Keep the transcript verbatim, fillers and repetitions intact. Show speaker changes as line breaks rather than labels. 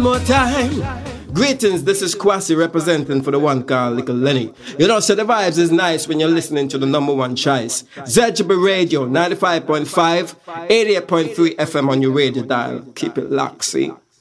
one more time. Greetings, this is Kwasi representing for the one called Little Lenny. You know, so the vibes is nice when you're listening to the number one choice. Z G B Radio, ninety-five point five, eighty-eight point three F M on your radio dial. Keep it locked, see?